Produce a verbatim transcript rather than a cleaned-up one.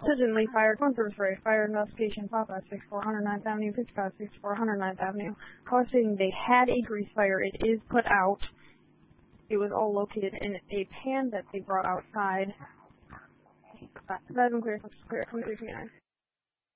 Suddenly fired, one third Ray, fire investigation, Papa, sixty-four hundred ninth Avenue, Pitchcott, sixty-four hundred ninth Avenue. Call stating they had a grease fire. It is put out. It was all located in a pan that they brought outside. That's clear, clear, twenty-three twenty-nine.